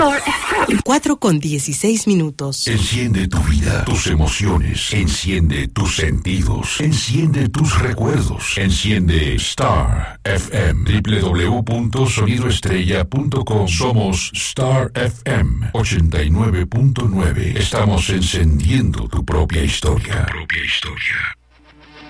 Star FM. 4:16. Enciende tu vida, tus emociones. Enciende tus sentidos. Enciende tus recuerdos. Enciende Star FM. www.sonidoestrella.com. Somos Star FM 89.9. Estamos encendiendo tu propia historia.